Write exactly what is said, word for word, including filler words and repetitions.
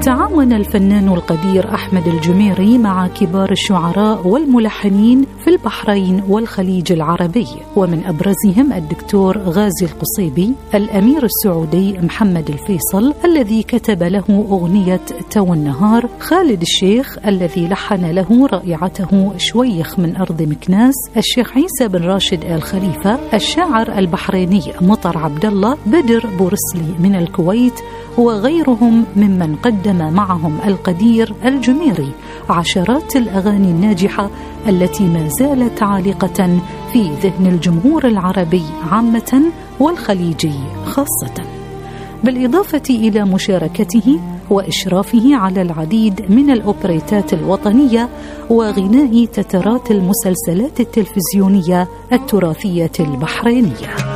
تعاون الفنان القدير أحمد الجميري مع كبار الشعراء والملحنين في البحرين والخليج العربي، ومن أبرزهم الدكتور غازي القصيبي، الأمير السعودي محمد الفيصل الذي كتب له أغنية تو النهار، خالد الشيخ الذي لحن له رائعته شويخ من أرض مكناس، الشيخ عيسى بن راشد آل خليفة، الشاعر البحريني مطر عبد الله، بدر بورسلي من الكويت، وغيرهم ممن قدم معهم القدير الجميري عشرات الأغاني الناجحة التي ما زالت عالقة في ذهن الجمهور العربي عامة والخليجي خاصة، بالإضافة إلى مشاركته وإشرافه على العديد من الأوبريتات الوطنية وغناء تترات المسلسلات التلفزيونية التراثية البحرينية.